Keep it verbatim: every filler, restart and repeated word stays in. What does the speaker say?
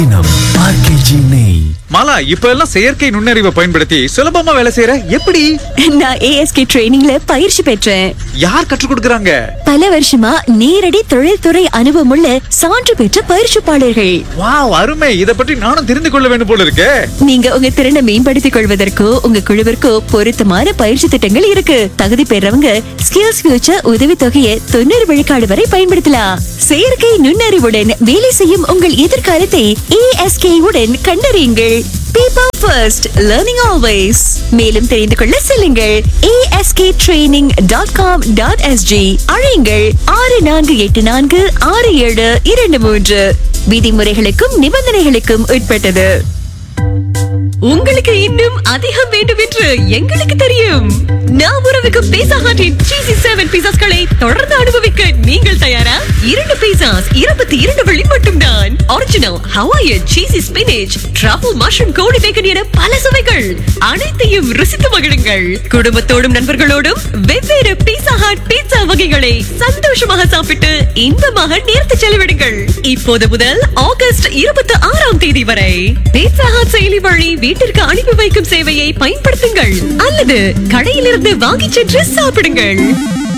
மாலா, இப்ப எல்லாம் செயற்கை நுண்ணறிவை பயன்படுத்தி சுலபமா வேலை செய்யற எப்படி? நான் ஏஎஸ்கே ட்ரெயினிங்ல பயிற்சி பெற்றேன். யார் கற்றுக் கொடுக்கறாங்க? பல வருஷமா நேரடி தொழில்துறை அனுபவமுள்ள சான்று பெற்ற பயிற்சிப்பாளர்கள். வாவ், அருமை. இத பற்றி நானும் தெரிந்து கொள்ள வேண்டும் போல இருக்கே. நீங்க உங்க திறனை மேம்படுத்திக் கொள்வதற்கோ உங்க குழுவிற்கோ பொருத்தமான பயிற்சி திட்டங்கள் இருக்கு. தகுதி பெறவங்க ஸ்கில்ஸ் ஃபியூச்சர் உதவி தொகையை தொண்ணூறு விழுக்காடு வரை பயன்படுத்தலாம். செயற்கை நுண்ணறிவுடன் வேலை செய்யும் உங்கள் எதிர்காலத்தை ஏஎஸ்கே உடன் கண்டறியுங்கள். People first, learning always. மேலும் தெரிந்து கொள்ள செல்லுங்கள் A S K training dot com dot S G. அழையுங்கள் ஆறு நான்கு எட்டு நான்கு ஆறு ஏழு இரண்டு மூன்று. விதிமுறைகளுக்கும் நிபந்தனைகளுக்கும் உட்பட்டது. உங்களுக்கு இன்னும் அதிகம் வேண்டும் என்று எங்களுக்கு தெரியும். நாம் உறவுக்கு பீட்சா ஹட்டின் சீசி செவன் பீட்சாஸ்களை தொடர்ந்து அனுபவிக்க நீங்கள் தயாரா? இரண்டு பீட்சாஸ் இருபத்தி இரண்டு வெள்ளி மட்டும்தான். Original Hawaiian சீசி spinach truffle mushroom கோழி பேக்கன் என பல சுவைகள் அனைத்தையும் ருசித்து மகிழுங்கள். குடும்பத்தோடும் நண்பர்களோடும் வெவ்வேறு பீட்சா ஹட் பீட்சா வகைகளை சந்தோஷமாக சாப்பிட்டு இன்பமாக நேர்த்து செலவிடுங்கள். இப்போது முதல் ஆகஸ்ட் இருபத்தி ஆறாம் தேதி வரை பீட்சா ஹட் செயலி வழி வீட்டிற்கு அனுப்பி வைக்கும் சேவையை பயன்படுத்துங்கள் அல்லது கடையிலிருந்து வாங்கி சென்று சாப்பிடுங்கள்.